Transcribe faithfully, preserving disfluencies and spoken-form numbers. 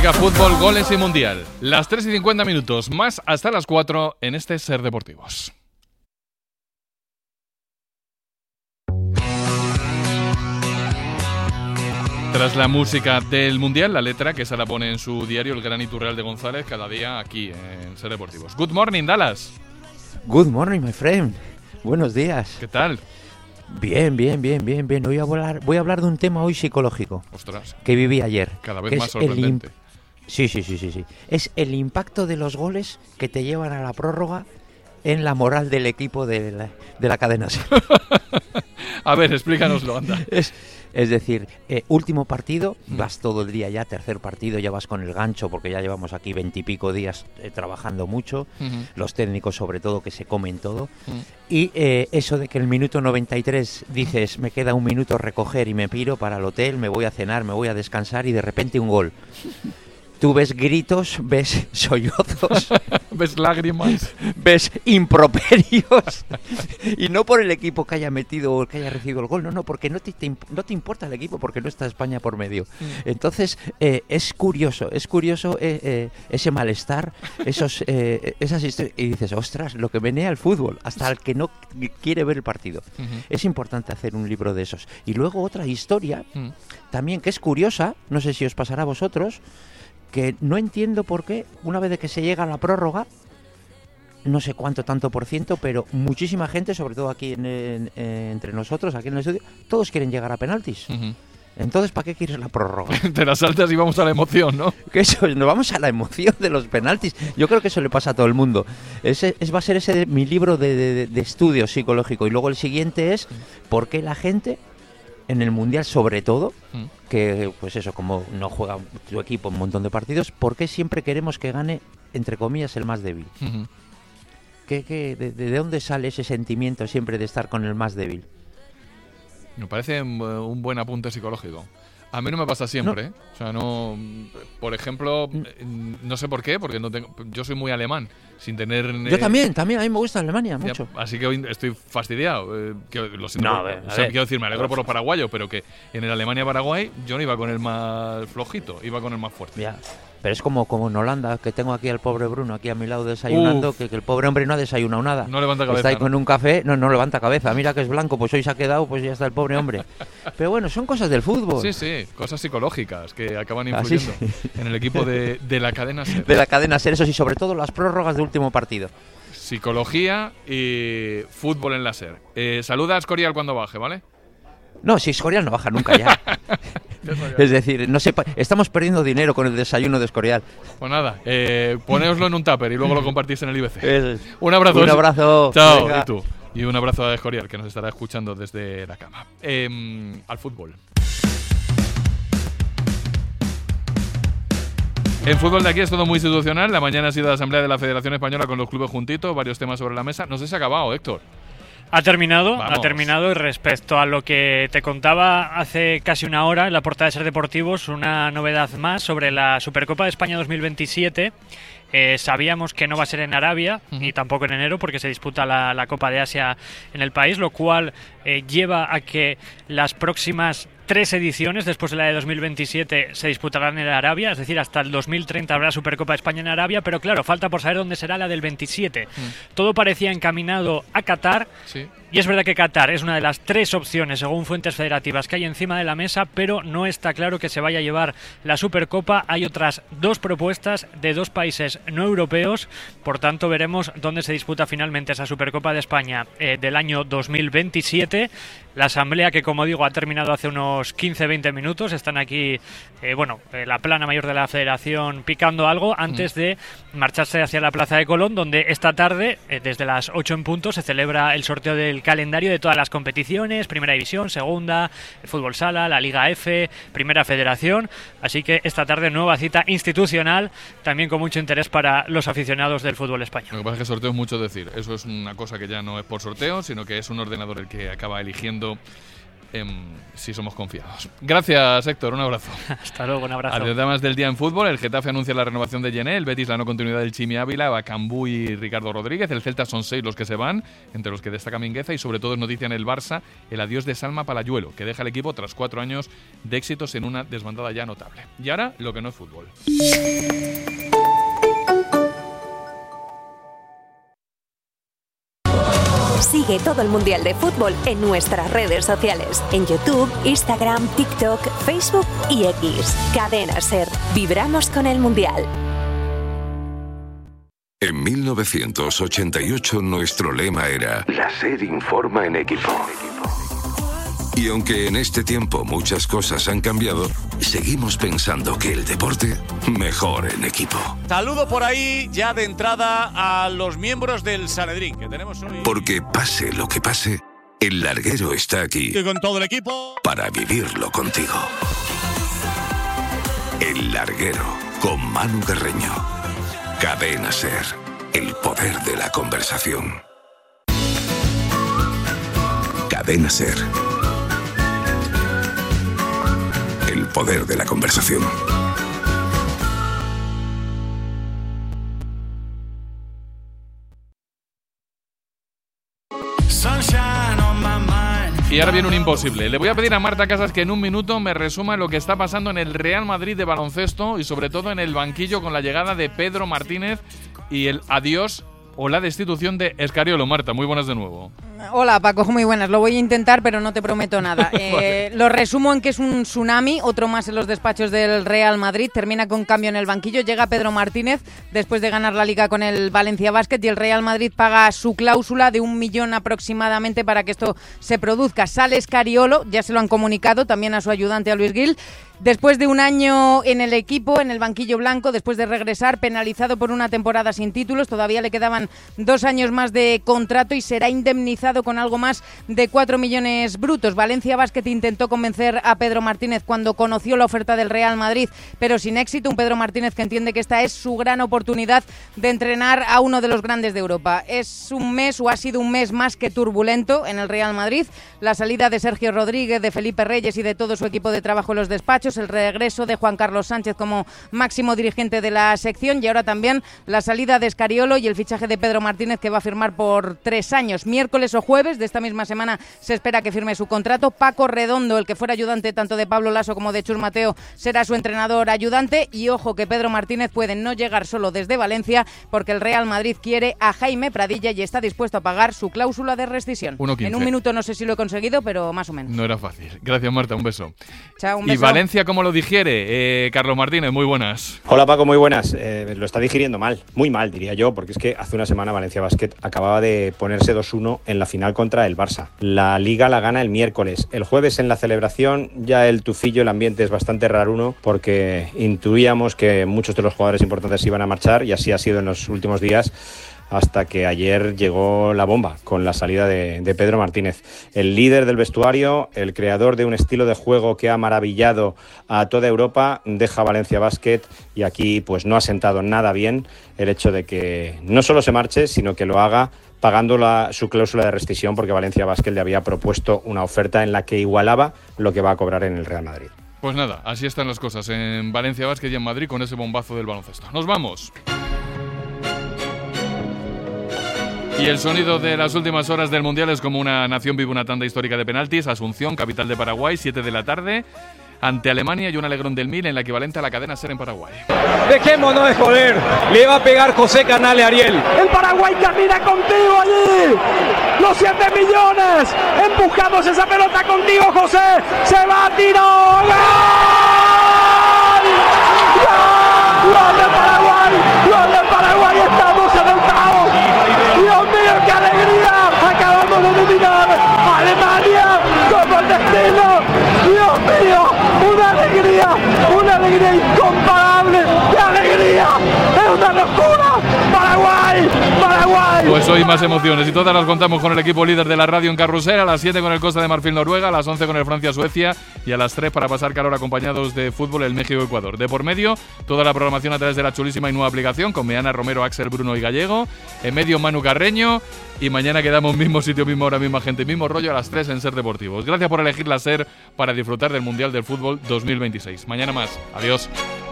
música, fútbol, goles y mundial. Las tres y cincuenta minutos, más hasta las cuatro en este Ser Deportivos. Tras la música del mundial, la letra que se la pone en su diario el gran Iturralde de González cada día aquí en Ser Deportivos. Good morning, Dallas. Good morning, my friend. Buenos días. ¿Qué tal? Bien, bien, bien, bien, bien. Voy a hablar, voy a hablar de un tema hoy psicológico. Ostras. Que viví ayer. Cada vez más sorprendente. Sí, sí, sí, sí, sí. Es el impacto de los goles que te llevan a la prórroga en la moral del equipo de la, de la cadena SER. A ver, explícanoslo, anda. Es, es decir, eh, último partido, mm. vas todo el día ya, tercer partido, ya vas con el gancho porque ya llevamos aquí veintipico días eh, trabajando mucho, uh-huh. los técnicos sobre todo que se comen todo, uh-huh. y eh, eso de que el minuto noventa y tres dices, me queda un minuto recoger y me piro para el hotel, me voy a cenar, me voy a descansar y de repente un gol. Tú ves gritos, ves sollozos, ves lágrimas, ves improperios, y no por el equipo que haya metido o que haya recibido el gol, no, no, porque no te, te, no te importa el equipo, porque no está España por medio. Entonces, eh, es curioso, es curioso eh, eh, ese malestar, esos, eh, esas historias, y dices, ostras, lo que menea el fútbol, hasta el que no quiere ver el partido. Uh-huh. Es importante hacer un libro de esos. Y luego otra historia, uh-huh. también que es curiosa, no sé si os pasará a vosotros, que no entiendo por qué, una vez de que se llega a la prórroga, no sé cuánto tanto por ciento, pero muchísima gente, sobre todo aquí en, en, en, entre nosotros, aquí en el estudio, todos quieren llegar a penaltis. Uh-huh. Entonces, ¿para qué quieres la prórroga? Te la saltas y vamos a la emoción, ¿no? Que eso, nos vamos a la emoción de los penaltis. Yo creo que eso le pasa a todo el mundo. Ese es, va a ser ese de, mi libro de, de, de estudio psicológico. Y luego el siguiente es, ¿por qué la gente, en el Mundial sobre todo, uh-huh. que pues eso, como no juega tu equipo un montón de partidos, ¿por qué siempre queremos que gane, entre comillas, el más débil? Uh-huh. ¿Qué, qué, de, ¿De dónde sale ese sentimiento siempre de estar con el más débil? Me parece un buen apunte psicológico. A mí no me pasa siempre, no. ¿eh? O sea, no... Por ejemplo, no sé por qué, porque no tengo, yo soy muy alemán, sin tener... Yo eh, también, también, a mí me gusta Alemania, mucho. Ya, así que hoy estoy fastidiado. Eh, que lo siento, no, por, a ver, o sea, a quiero decir, me alegro por los paraguayos, pero que en el Alemania-Paraguay yo no iba con el más flojito, iba con el más fuerte. Ya. Pero es como, como en Holanda, que tengo aquí al pobre Bruno aquí a mi lado desayunando, que, que el pobre hombre no ha desayunado nada. No levanta cabeza. Está ahí ¿no? con un café, no, no levanta cabeza. Mira que es blanco, pues hoy se ha quedado, pues ya está el pobre hombre. Pero bueno, son cosas del fútbol. Sí, sí, cosas psicológicas que acaban influyendo sí. en el equipo de, de la cadena SER. De la cadena SER, eso sí, sobre todo las prórrogas de último partido. Psicología y fútbol en la SER. Eh, saluda a Escorial cuando baje, ¿vale? No, si Escorial no baja nunca ya. Es decir, no sé, estamos perdiendo dinero con el desayuno de Escorial. Pues nada, eh, ponéoslo en un tupper y luego lo compartís en el I B C. Es, un abrazo. Un abrazo. Chao. Venga. Y tú. Y un abrazo a Escorial, que nos estará escuchando desde la cama. Eh, al fútbol. En fútbol de aquí es todo muy institucional. La mañana ha sido la asamblea de la Federación Española con los clubes juntitos, varios temas sobre la mesa. No sé si ha acabado, Héctor. Ha terminado, Vamos. ha terminado y respecto a lo que te contaba hace casi una hora en la portada de Ser Deportivos, una novedad más sobre la Supercopa de España dos mil veintisiete. Eh, sabíamos que no va a ser en Arabia uh-huh. y tampoco en enero porque se disputa la, la Copa de Asia en el país, lo cual eh, lleva a que las próximas tres ediciones después de la de dos mil veintisiete se disputarán en Arabia, es decir, hasta el dos mil treinta habrá Supercopa de España en Arabia, pero claro, falta por saber dónde será la del veintisiete. Uh-huh. Todo parecía encaminado a Qatar. Sí. Y es verdad que Qatar es una de las tres opciones, según fuentes federativas, que hay encima de la mesa, pero no está claro que se vaya a llevar la Supercopa. Hay otras dos propuestas de dos países no europeos, por tanto veremos dónde se disputa finalmente esa Supercopa de España eh, del año dos mil veintisiete. La asamblea que, como digo, ha terminado hace unos quince a veinte minutos. Están aquí, eh, bueno, eh, la plana mayor de la Federación picando algo antes mm. de marcharse hacia la Plaza de Colón, donde esta tarde, eh, desde las ocho en punto, se celebra el sorteo del calendario de todas las competiciones, Primera División, Segunda, el Fútbol Sala, la Liga F, Primera Federación. Así que esta tarde nueva cita institucional, también con mucho interés para los aficionados del fútbol español. Lo que pasa es que sorteo es mucho decir. Eso es una cosa que ya no es por sorteo, sino que es un ordenador el que acaba eligiendo eh, si somos confiados. Gracias, Héctor, un abrazo. Hasta luego, un abrazo. Además del día en fútbol, el Getafe anuncia la renovación de Yené, el Betis la no continuidad del Chimi Ávila, Bacambú y Ricardo Rodríguez, el Celta son seis los que se van, entre los que destaca Mingueza, y sobre todo es noticia en el Barça el adiós de Salma Palayuelo, que deja el equipo tras cuatro años de éxitos en una desbandada ya notable. Y ahora, lo que no es fútbol. Sigue todo el Mundial de Fútbol en nuestras redes sociales, en YouTube, Instagram, TikTok, Facebook y X. Cadena SER. Vibramos con el Mundial. En mil novecientos ochenta y ocho nuestro lema era La SER informa en equipo. Y aunque en este tiempo muchas cosas han cambiado, seguimos pensando que el deporte mejor en equipo. Saludo por ahí ya de entrada a los miembros del Sanedrín que tenemos hoy. Porque pase lo que pase, el larguero está aquí. Y con todo el equipo. Para vivirlo contigo. El larguero con Manu Carreño. Cadena SER. El poder de la conversación. Cadena SER. El poder de la conversación. Y ahora viene un imposible. Le voy a pedir a Marta Casas que en un minuto me resuma lo que está pasando en el Real Madrid de baloncesto y sobre todo en el banquillo con la llegada de Pedro Martínez y el adiós o la destitución de Escariolo. Marta, muy buenas de nuevo. Hola Paco, muy buenas. Lo voy a intentar, pero no te prometo nada. Eh, vale. Lo resumo en que es un tsunami, otro más en los despachos del Real Madrid. Termina con cambio en el banquillo. Llega Pedro Martínez después de ganar la Liga con el Valencia Basket y el Real Madrid paga su cláusula de un millón aproximadamente para que esto se produzca. Sale Escariolo, ya se lo han comunicado también a su ayudante, a Luis Gil. Después de un año en el equipo, en el banquillo blanco, después de regresar, penalizado por una temporada sin títulos, todavía le quedaban dos años más de contrato y será indemnizado con algo más de cuatro millones brutos. Valencia Basket intentó convencer a Pedro Martínez cuando conoció la oferta del Real Madrid, pero sin éxito. Un Pedro Martínez que entiende que esta es su gran oportunidad de entrenar a uno de los grandes de Europa. Es un mes o ha sido un mes más que turbulento en el Real Madrid. La salida de Sergio Rodríguez, de Felipe Reyes y de todo su equipo de trabajo en los despachos, el regreso de Juan Carlos Sánchez como máximo dirigente de la sección y ahora también la salida de Escariolo y el fichaje de Pedro Martínez, que va a firmar por tres años. Miércoles o jueves de esta misma semana se espera que firme su contrato. Paco Redondo, el que fuera ayudante tanto de Pablo Laso como de Chus Mateo, será su entrenador ayudante. Y ojo que Pedro Martínez puede no llegar solo desde Valencia, porque el Real Madrid quiere a Jaime Pradilla y está dispuesto a pagar su cláusula de rescisión. uno quince. En un minuto no sé si lo he conseguido, pero más o menos. No era fácil. Gracias, Marta, un beso. Chao, un beso. Y Valencia, ¿cómo lo digiere? Eh, Carlos Martínez, muy buenas. Hola Paco, muy buenas. Eh, lo está digiriendo mal, muy mal diría yo, porque es que hace una semana Valencia Basket acababa de ponerse dos uno en la final contra el Barça. La Liga la gana el miércoles. El jueves en la celebración ya el tufillo, el ambiente es bastante raruno, porque intuíamos que muchos de los jugadores importantes iban a marchar y así ha sido en los últimos días, hasta que ayer llegó la bomba con la salida de, de Pedro Martínez, el líder del vestuario, el creador de un estilo de juego que ha maravillado a toda Europa. Deja Valencia Basket y aquí pues no ha sentado nada bien el hecho de que no solo se marche, sino que lo haga pagando la, su cláusula de rescisión, porque Valencia Basket le había propuesto una oferta en la que igualaba lo que va a cobrar en el Real Madrid. Pues nada, así están las cosas en Valencia Basket y en Madrid con ese bombazo del baloncesto. ¡Nos vamos! Y el sonido de las últimas horas del Mundial es como una nación vive una tanda histórica de penaltis. Asunción, capital de Paraguay, siete de la tarde, ante Alemania y un alegrón del Mil en la equivalente a la cadena SER en Paraguay. Dejémonos de joder, le va a pegar José Canale a Ariel. El Paraguay camina contigo allí, los siete millones, empujamos esa pelota contigo, José, se va a tirar. ¡Gol! ¡Gol! ¡Gol de Paraguay! ¡Gol de Paraguay! Estamos en el caos. ¡Dios mío, qué alegría! Acabamos de eliminar a Alemania como el destino. ¡Dios mío! ¡Una alegría! ¡Una alegría incomparable! ¡Qué alegría! ¡Es una locura! ¡Paraguay! ¡Paraguay! Pues hoy más emociones y todas las contamos con el equipo líder de la radio en Carrusel, a las siete con el Costa de Marfil Noruega, a las once con el Francia-Suecia y a las tres para pasar calor acompañados de fútbol el México-Ecuador. De por medio, toda la programación a través de la chulísima y nueva aplicación con Meana, Romero, Axel, Bruno y Gallego. En medio, Manu Carreño. Y mañana quedamos mismo sitio, mismo hora, misma gente, mismo rollo a las tres en Ser Deportivos. Gracias por elegir la Ser para disfrutar del Mundial del Fútbol dos mil veintiséis. Mañana más. Adiós.